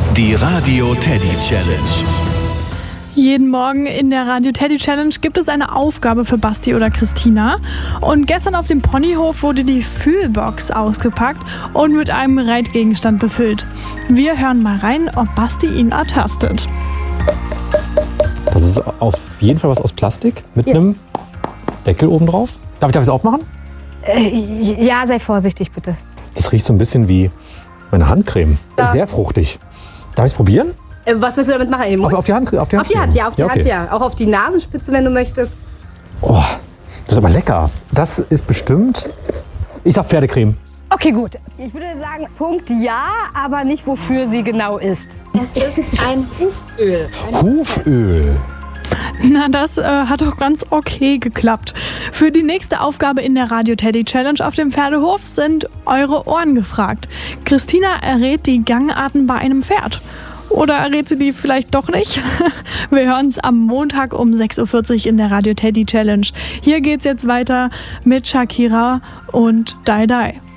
Die Radio Teddy Challenge. Jeden Morgen in der Radio Teddy Challenge gibt es eine Aufgabe für Basti oder Christina. Und gestern auf dem Ponyhof wurde die Fühlbox ausgepackt und mit einem Reitgegenstand befüllt. Wir hören mal rein, ob Basti ihn ertastet. Das ist auf jeden Fall was aus Plastik mit einem Deckel oben drauf. Darf ich es aufmachen? Ja, sei vorsichtig bitte. Das riecht so ein bisschen wie meine Handcreme. Ja. Sehr fruchtig. Darf ich es probieren? Was willst du damit machen? Auf die Hand? Auf die Hand, ja. Auch auf die Nasenspitze, wenn du möchtest. Oh, das ist aber lecker. Das ist bestimmt... Ich sag Pferdecreme. Okay, gut. Ich würde sagen, Punkt ja, aber nicht, wofür sie genau ist. Es ist ein Huföl. Huföl. Na, das hat doch ganz okay geklappt. Für die nächste Aufgabe in der Radio Teddy Challenge auf dem Pferdehof sind eure Ohren gefragt. Christina errät die Gangarten bei einem Pferd. Oder errät sie die vielleicht doch nicht? Wir hören es am Montag um 6.40 Uhr in der Radio Teddy Challenge. Hier geht's jetzt weiter mit Shakira und Dai Dai.